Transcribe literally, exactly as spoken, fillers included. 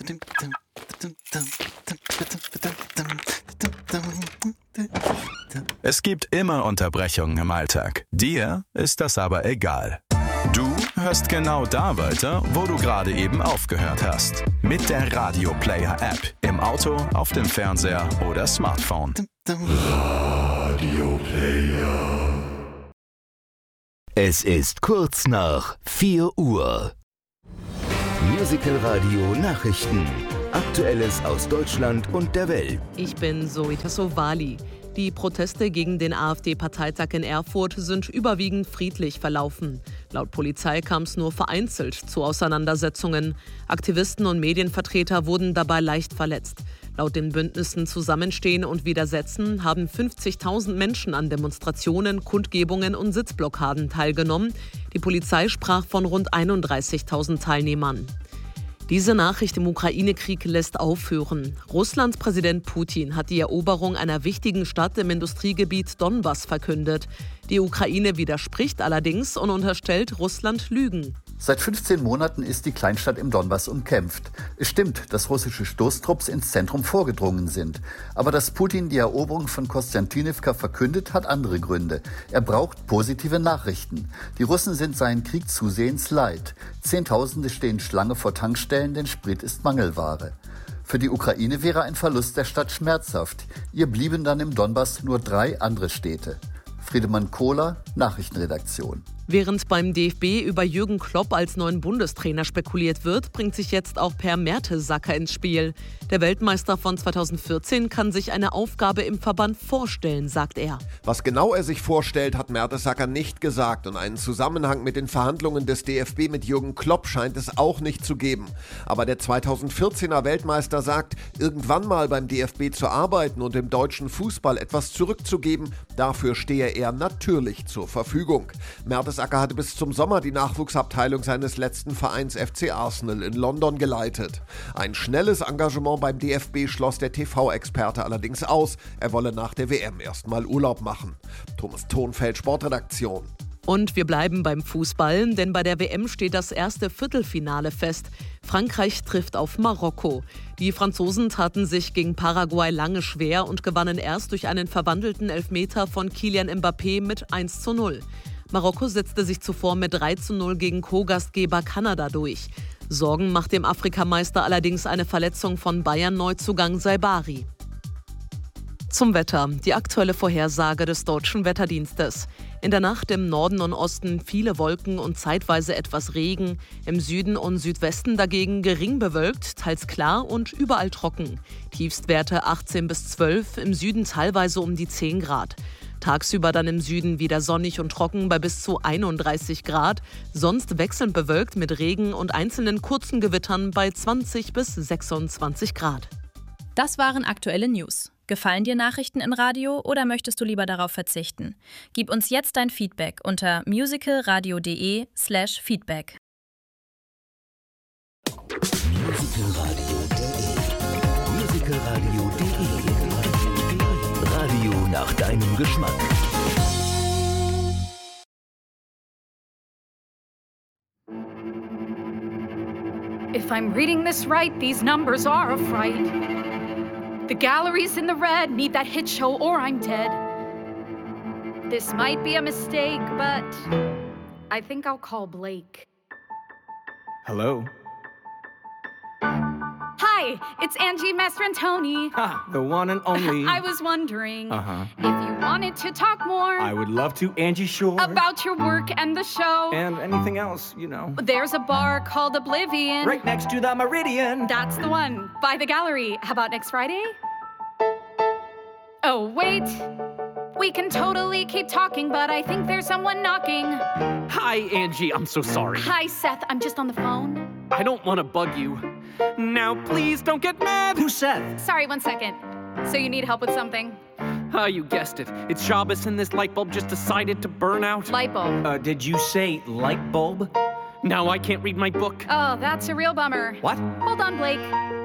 Es gibt immer Unterbrechungen im Alltag. Dir ist das aber egal. Du hörst genau da weiter, wo du gerade eben aufgehört hast. Mit der Radio Player App. Im Auto, auf dem Fernseher oder Smartphone. Radio Player. Es ist kurz nach vier Uhr. Musical Radio Nachrichten. Aktuelles aus Deutschland und der Welt. Ich bin Zoe Tassovali. Die Proteste gegen den AfD-Parteitag in Erfurt sind überwiegend friedlich verlaufen. Laut Polizei kam es nur vereinzelt zu Auseinandersetzungen. Aktivisten und Medienvertreter wurden dabei leicht verletzt. Laut den Bündnissen Zusammenstehen und Widersetzen haben fünfzigtausend Menschen an Demonstrationen, Kundgebungen und Sitzblockaden teilgenommen. Die Polizei sprach von rund einunddreißigtausend Teilnehmern. Diese Nachricht im Ukraine-Krieg lässt aufhören. Russlands Präsident Putin hat die Eroberung einer wichtigen Stadt im Industriegebiet Donbass verkündet. Die Ukraine widerspricht allerdings und unterstellt Russland Lügen. Seit fünfzehn Monaten ist die Kleinstadt im Donbass umkämpft. Es stimmt, dass russische Stoßtrupps ins Zentrum vorgedrungen sind. Aber dass Putin die Eroberung von Kostjantinivka verkündet, hat andere Gründe. Er braucht positive Nachrichten. Die Russen sind seinen Krieg zusehends leid. Zehntausende stehen Schlange vor Tankstellen, denn Sprit ist Mangelware. Für die Ukraine wäre ein Verlust der Stadt schmerzhaft. Ihr blieben dann im Donbass nur drei andere Städte. Friedemann Kohler, Nachrichtenredaktion. Während beim D F B über Jürgen Klopp als neuen Bundestrainer spekuliert wird, bringt sich jetzt auch Per Mertesacker ins Spiel. Der Weltmeister von zweitausendvierzehn kann sich eine Aufgabe im Verband vorstellen, sagt er. Was genau er sich vorstellt, hat Mertesacker nicht gesagt. Und einen Zusammenhang mit den Verhandlungen des D F B mit Jürgen Klopp scheint es auch nicht zu geben. Aber der zweitausendvierzehner Weltmeister sagt, irgendwann mal beim D F B zu arbeiten und dem deutschen Fußball etwas zurückzugeben, dafür stehe er natürlich zur Verfügung. Mertesacker hatte bis zum Sommer die Nachwuchsabteilung seines letzten Vereins F C Arsenal in London geleitet. Ein schnelles Engagement beim D F B schloss der T V-Experte allerdings aus. Er wolle nach der W M erstmal Urlaub machen. Thomas Thonfeld, Sportredaktion. Und wir bleiben beim Fußball, denn bei der W M steht das erste Viertelfinale fest. Frankreich trifft auf Marokko. Die Franzosen taten sich gegen Paraguay lange schwer und gewannen erst durch einen verwandelten Elfmeter von Kylian Mbappé mit eins zu null. Marokko setzte sich zuvor mit drei zu null gegen Co-Gastgeber Kanada durch. Sorgen macht dem Afrikameister allerdings eine Verletzung von Bayern-Neuzugang Saibari. Zum Wetter. Die aktuelle Vorhersage des Deutschen Wetterdienstes. In der Nacht im Norden und Osten viele Wolken und zeitweise etwas Regen. Im Süden und Südwesten dagegen gering bewölkt, teils klar und überall trocken. Tiefstwerte achtzehn bis zwölf, im Süden teilweise um die zehn Grad. Tagsüber dann im Süden wieder sonnig und trocken bei bis zu einunddreißig Grad. Sonst wechselnd bewölkt mit Regen und einzelnen kurzen Gewittern bei zwanzig bis sechsundzwanzig Grad. Das waren aktuelle News. Gefallen dir Nachrichten in Radio oder möchtest du lieber darauf verzichten? Gib uns jetzt dein Feedback unter musicalradio.de slash feedback. musicalradio.de musicalradio.de Radio nach deinem Geschmack. If I'm reading this right, these numbers are a fright. The gallery's in the red, need that hit show or I'm dead. This might be a mistake, but I think I'll call Blake. Hello? Hi, it's Angie Mastrantoni. Ha, the one and only. I was wondering uh-huh. if you wanted to talk more. I would love to, Angie Shore. About your work and the show. And anything else, you know. There's a bar called Oblivion. Right next to the Meridian. That's the one, by the gallery. How about next Friday? Oh, wait. We can totally keep talking, but I think there's someone knocking. Hi, Angie. I'm so sorry. Hi, Seth. I'm just on the phone. I don't want to bug you. Now, please don't get mad. Who's Seth? Sorry, one second. So you need help with something? Ah, uh, you guessed it. It's Shabbos and this light bulb just decided to burn out. Light bulb? Uh, did you say light bulb? Now I can't read my book. Oh, that's a real bummer. What? Hold on, Blake.